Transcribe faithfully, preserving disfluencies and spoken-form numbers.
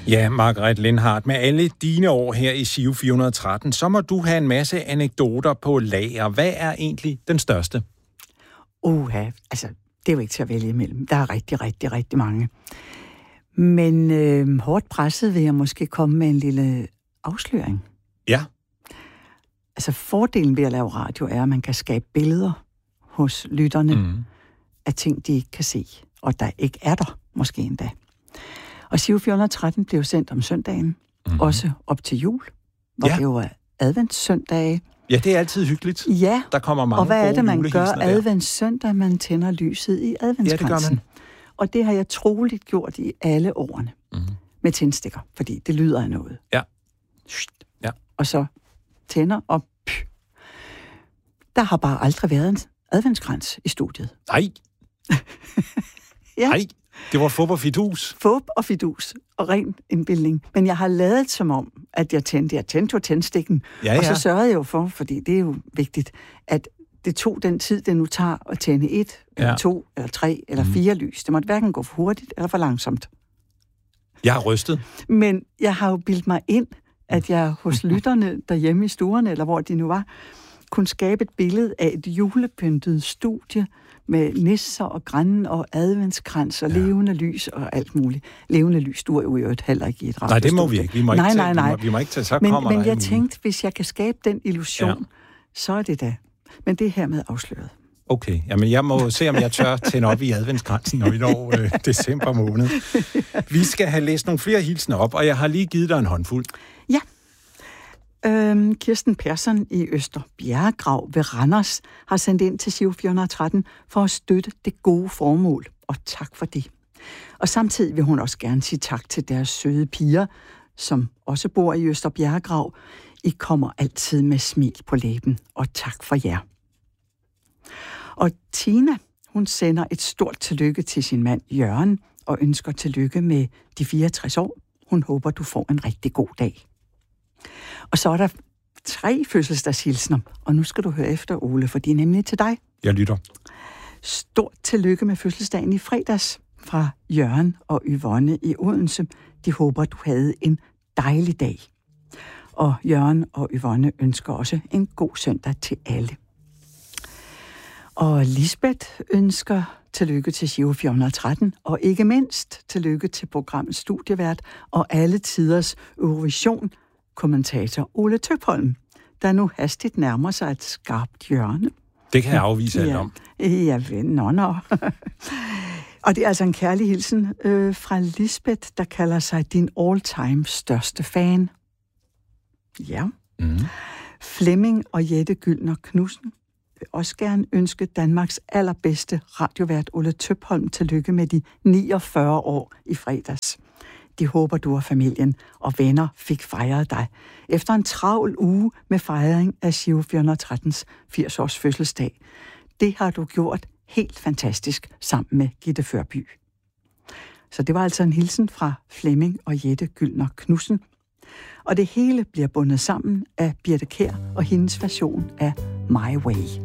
Ja, Margrethe Lindhardt, med alle dine år her i Giro fire hundrede og tretten, så må du have en masse anekdoter på lager. Hvad er egentlig den største? Uha, altså, det er jo ikke til at vælge imellem. Der er rigtig, rigtig, rigtig mange. Men øh, hårdt presset vil jeg måske komme med en lille afsløring. Ja. Altså, fordelen ved at lave radio er, at man kan skabe billeder hos lytterne mm. af ting, de ikke kan se, og der ikke er der, måske endda. Og Giro fire hundrede og tretten blev sendt om søndagen, mm-hmm. også op til jul, hvor ja. det jo er adventssøndage. Ja, det er altid hyggeligt. Ja, der kommer mange og hvad er det, man gør der. adventssøndag? Man tænder lyset i adventskransen. Ja, det gør man. Og det har jeg troligt gjort i alle årene mm-hmm. med tændstikker, fordi det lyder af noget. Ja. ja. Og så tænder og pff. Der har bare aldrig været en adventskrans i studiet. Nej. ja. Nej. Det var fup og fidus. Fup og fidus og ren indbildning. Men jeg har lavet som om, at jeg tændte. Jeg tændte jo tændstikken. Ja, ja. Og så sørgede jeg jo for, fordi det er jo vigtigt, at det tog den tid, det nu tager at tænde et, ja. eller to, eller tre, eller mm. fire lys. Det måtte hverken gå for hurtigt eller for langsomt. Jeg har rystet. Men jeg har jo bildt mig ind, at jeg hos lytterne derhjemme i stuerne, eller hvor de nu var, kunne skabe et billede af et julepyntet studie med nisser og grænnen og adventskrans og ja. levende lys og alt muligt. Levende lys, du er jo jo heller ikke i et radiostudie. Nej, det må vi ikke. Vi må nej, ikke nej, nej. Vi må, vi må ikke tage, så men, kommer Men der jeg tænkte, hvis jeg kan skabe den illusion, ja. så er det da. Men det er hermed afsløret. Okay, jamen jeg må se, om jeg tør tænde op i adventskransen, når vi når øh, december måned. Vi skal have læst nogle flere hilsner op, og jeg har lige givet dig en håndfuld. Ja. Øhm, Kirsten Persson i Øster Bjerregrav ved Randers har sendt ind til Giro fire hundrede og tretten for at støtte det gode formål, og tak for det. Og samtidig vil hun også gerne sige tak til deres søde piger, som også bor i Øster Bjerregrav. I kommer altid med smil på læben, og tak for jer. Og Tina, hun sender et stort tillykke til sin mand Jørgen, og ønsker tillykke med de fireogtres år. Hun håber, du får en rigtig god dag. Og så er der tre fødselsdagshilsner, og nu skal du høre efter, Ole, for de er nemlig til dig. Jeg lytter. Stort tillykke med fødselsdagen i fredags fra Jørgen og Yvonne i Odense. De håber, du havde en dejlig dag. Og Jørgen og Yvonne ønsker også en god søndag til alle. Og Lisbeth ønsker tillykke til Giro fire hundrede og tretten, og ikke mindst tillykke til programmets studievært og alle tiders Eurovision-kommentator Ole Tøpholm, der nu hastigt nærmer sig et skarpt hjørne. Det kan jeg afvise alt ja. om. Ja, nå, nå. Og det er altså en kærlig hilsen øh, fra Lisbeth, der kalder sig din all-time største fan. Ja. Mm. Flemming og Jette Gyldner Knudsen vil også gerne ønske Danmarks allerbedste radiovært Ole Tøpholm tillykke med de niogfyrre år i fredags. De håber, du og familien og venner fik fejret dig efter en travl uge med fejring af Giro fire hundrede og trettens firs års fødselsdag. Det har du gjort helt fantastisk sammen med Gitte Førby. Så det var altså en hilsen fra Flemming og Jette Gyldner Knudsen. Og det hele bliver bundet sammen af Birthe Kjær og hendes version af My Way.